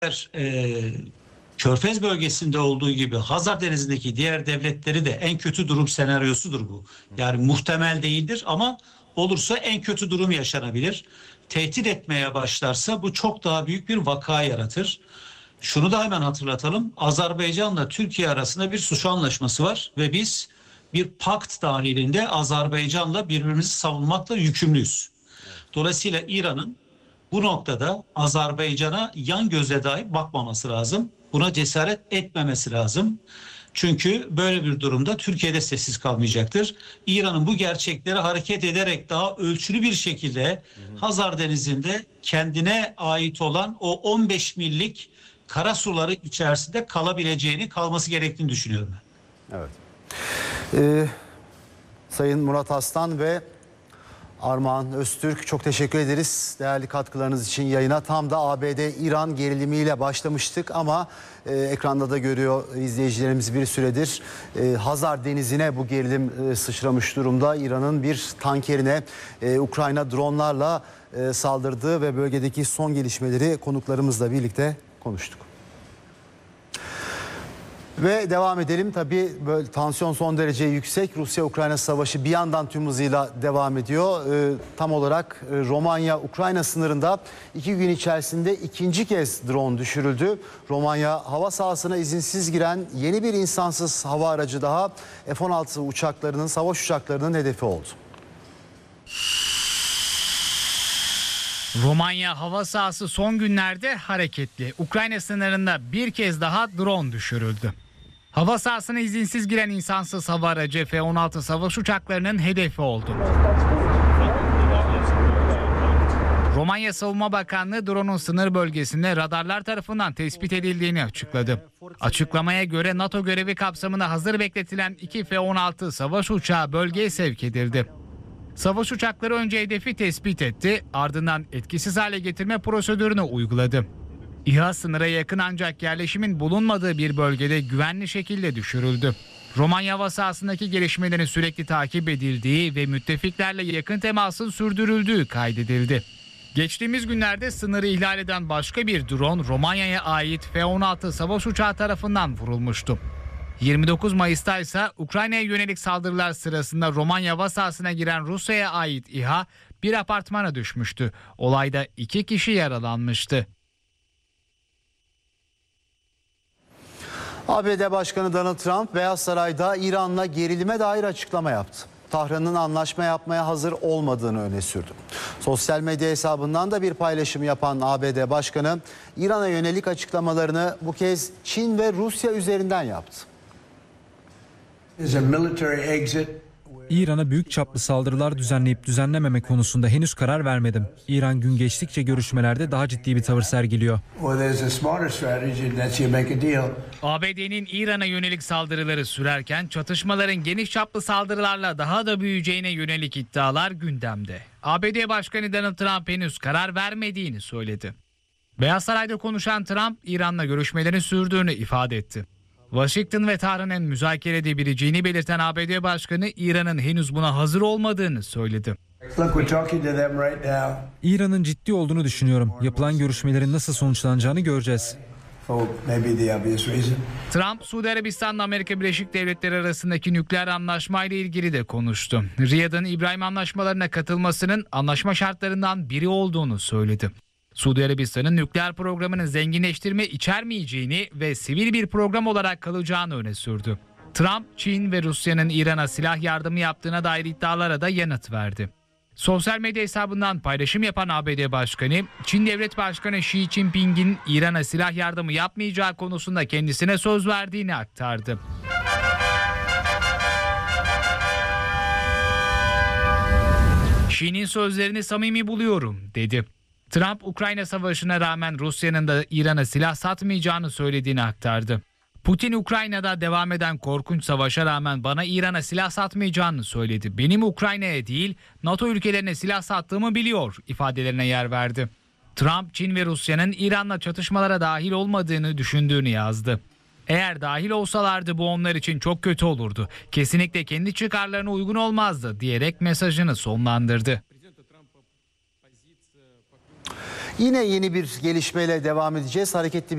Körfez bölgesinde olduğu gibi Hazar Denizi'ndeki diğer devletleri de en kötü durum senaryosudur bu. Yani muhtemel değildir ama olursa en kötü durum yaşanabilir. Tehdit etmeye başlarsa bu çok daha büyük bir vaka yaratır. Şunu da hemen hatırlatalım. Azerbaycan'la Türkiye arasında bir suç anlaşması var ve biz bir pakt dahilinde Azerbaycan'la birbirimizi savunmakla yükümlüyüz. Dolayısıyla İran'ın bu noktada Azerbaycan'a yan gözle dahi bakmaması lazım. Buna cesaret etmemesi lazım. Çünkü böyle bir durumda Türkiye'de sessiz kalmayacaktır. İran'ın bu gerçekleri hareket ederek daha ölçülü bir şekilde Hazar Denizi'nde kendine ait olan o 15 millik kara suları içerisinde kalması gerektiğini düşünüyorum ben. Evet. Sayın Murat Aslan ve Armağan Öztürk, çok teşekkür ederiz değerli katkılarınız için yayına. Tam da ABD-İran gerilimiyle başlamıştık ama ekranda da görüyor izleyicilerimiz bir süredir Hazar Denizi'ne bu gerilim sıçramış durumda. İran'ın bir tankerine Ukrayna dronlarla saldırdığı ve bölgedeki son gelişmeleri konuklarımızla birlikte konuştuk. Ve devam edelim. Tabii böyle tansiyon son derece yüksek. Rusya-Ukrayna savaşı bir yandan tüm hızıyla devam ediyor. Tam olarak Romanya-Ukrayna sınırında 2 gün içerisinde ikinci kez drone düşürüldü. Romanya hava sahasına izinsiz giren yeni bir insansız hava aracı daha F-16 uçaklarının, savaş uçaklarının hedefi oldu. Romanya hava sahası son günlerde hareketli. Ukrayna sınırında bir kez daha drone düşürüldü. Hava sahasına izinsiz giren insansız hava aracı F-16 savaş uçaklarının hedefi oldu. Romanya Savunma Bakanlığı drone'un sınır bölgesinde radarlar tarafından tespit edildiğini açıkladı. Açıklamaya göre NATO görevi kapsamında hazır bekletilen 2 F-16 savaş uçağı bölgeye sevk edildi. Savaş uçakları önce hedefi tespit etti, ardından etkisiz hale getirme prosedürünü uyguladı. İHA sınıra yakın ancak yerleşimin bulunmadığı bir bölgede güvenli şekilde düşürüldü. Romanya hava sahasındaki gelişmelerin sürekli takip edildiği ve müttefiklerle yakın temasın sürdürüldüğü kaydedildi. Geçtiğimiz günlerde sınırı ihlal eden başka bir drone Romanya'ya ait F-16 savaş uçağı tarafından vurulmuştu. 29 Mayıs'ta ise Ukrayna'ya yönelik saldırılar sırasında Romanya hava sahasına giren Rusya'ya ait İHA bir apartmana düşmüştü. Olayda 2 kişi yaralanmıştı. ABD Başkanı Donald Trump Beyaz Saray'da İran'la gerilime dair açıklama yaptı. Tahran'ın anlaşma yapmaya hazır olmadığını öne sürdü. Sosyal medya hesabından da bir paylaşım yapan ABD Başkanı İran'a yönelik açıklamalarını bu kez Çin ve Rusya üzerinden yaptı. İran'a büyük çaplı saldırılar düzenleyip düzenlememe konusunda henüz karar vermedim. İran gün geçtikçe görüşmelerde daha ciddi bir tavır sergiliyor. ABD'nin İran'a yönelik saldırıları sürerken çatışmaların geniş çaplı saldırılarla daha da büyüyeceğine yönelik iddialar gündemde. ABD Başkanı Donald Trump henüz karar vermediğini söyledi. Beyaz Saray'da konuşan Trump, İran'la görüşmelerin sürdüğünü ifade etti. Washington ve Tahran'ın müzakere edebileceğini belirten ABD Başkanı İran'ın henüz buna hazır olmadığını söyledi. İran'ın ciddi olduğunu düşünüyorum. Yapılan görüşmelerin nasıl sonuçlanacağını göreceğiz. Trump, Suudi Arabistan'la Amerika Birleşik Devletleri arasındaki nükleer anlaşmayla ilgili de konuştu. Riyad'ın İbrahim anlaşmalarına katılmasının anlaşma şartlarından biri olduğunu söyledi. Suudi Arabistan'ın nükleer programının zenginleştirme içermeyeceğini ve sivil bir program olarak kalacağını öne sürdü. Trump, Çin ve Rusya'nın İran'a silah yardımı yaptığına dair iddialara da yanıt verdi. Sosyal medya hesabından paylaşım yapan ABD Başkanı, Çin Devlet Başkanı Xi Jinping'in İran'a silah yardımı yapmayacağı konusunda kendisine söz verdiğini aktardı. Xi'nin sözlerini samimi buluyorum, dedi. Trump, Ukrayna Savaşı'na rağmen Rusya'nın da İran'a silah satmayacağını söylediğini aktardı. Putin, Ukrayna'da devam eden korkunç savaşa rağmen bana İran'a silah satmayacağını söyledi. Benim Ukrayna'ya değil, NATO ülkelerine silah sattığımı biliyor ifadelerine yer verdi. Trump, Çin ve Rusya'nın İran'la çatışmalara dahil olmadığını düşündüğünü yazdı. Eğer dahil olsalardı bu onlar için çok kötü olurdu. Kesinlikle kendi çıkarlarına uygun olmazdı diyerek mesajını sonlandırdı. Yine yeni bir gelişmeyle devam edeceğiz. Hareketli